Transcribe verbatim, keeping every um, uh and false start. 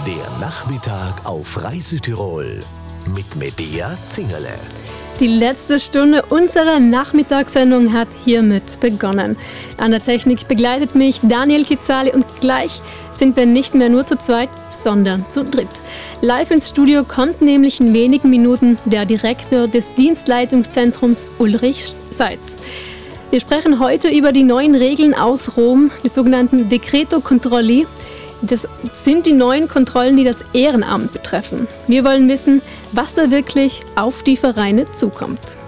Der Nachmittag auf Reise Tirol mit Medea Zingerle. Die letzte Stunde unserer Nachmittagssendung hat hiermit begonnen. An der Technik begleitet mich Daniel Kizali und gleich sind wir nicht mehr nur zu zweit, sondern zu dritt. Live ins Studio kommt nämlich in wenigen Minuten der Direktor des Dienstleitungszentrums Ulrich Seitz. Wir sprechen heute über die neuen Regeln aus Rom, die sogenannten Decreto Controlli. Das sind die neuen Kontrollen, die das Ehrenamt betreffen. Wir wollen wissen, was da wirklich auf die Vereine zukommt.